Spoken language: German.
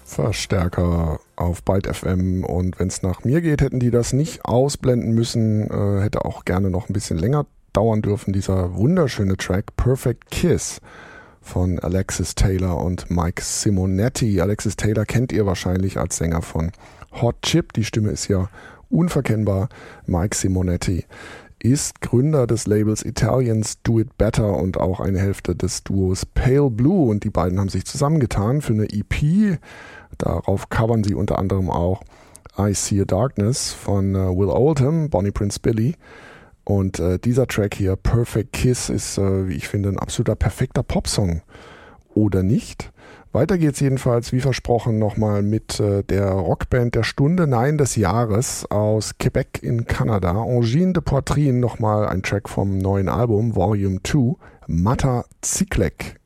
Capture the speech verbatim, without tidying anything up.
Verstärker auf Byte F M, und wenn es nach mir geht, hätten die das nicht ausblenden müssen, äh, hätte auch gerne noch ein bisschen länger dauern dürfen. Dieser wunderschöne Track Perfect Kiss von Alexis Taylor und Mike Simonetti. Alexis Taylor kennt ihr wahrscheinlich als Sänger von Hot Chip, die Stimme ist ja unverkennbar. Mike Simonetti ist Gründer des Labels Italians Do It Better und auch eine Hälfte des Duos Pale Blue, und die beiden haben sich zusammengetan für eine E P. Darauf covern sie unter anderem auch I See a Darkness von uh, Will Oldham, Bonnie Prince Billy, und äh, dieser Track hier, Perfect Kiss, ist, äh, wie ich finde, ein absoluter perfekter Popsong, oder nicht? Weiter geht's jedenfalls, wie versprochen, nochmal mit äh, der Rockband der Stunde, nein, des Jahres aus Quebec in Kanada. Angine de Poitrine, nochmal ein Track vom neuen Album, Volume zwei, Mata Ciklek.